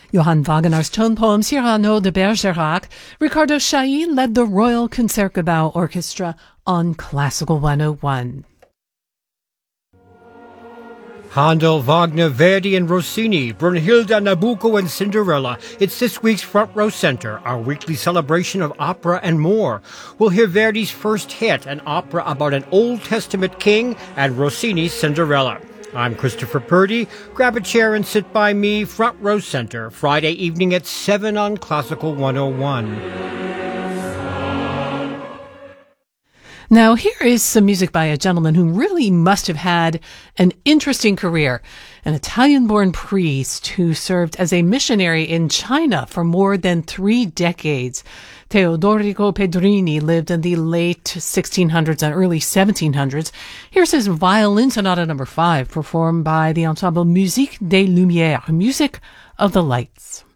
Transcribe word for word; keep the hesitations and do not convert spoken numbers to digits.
Johann Wagner's tone poem Cyrano de Bergerac, Ricardo Chailly led the Royal Concertgebouw Orchestra on Classical one oh one. Handel, Wagner, Verdi, and Rossini, Brunhilde, Nabucco, and Cinderella. It's this week's Front Row Center, our weekly celebration of opera and more. We'll hear Verdi's first hit, an opera about an Old Testament king, and Rossini's Cinderella. I'm Christopher Purdy. Grab a chair and sit by me. Front Row Center, Friday evening at seven on Classical one oh one. Now, here is some music by a gentleman who really must have had an interesting career, an Italian-born priest who served as a missionary in China for more than three decades. Teodorico Pedrini lived in the late sixteen hundreds and early seventeen hundreds. Here's his Violin Sonata number five, performed by the ensemble Musique des Lumières, Music of the Lights.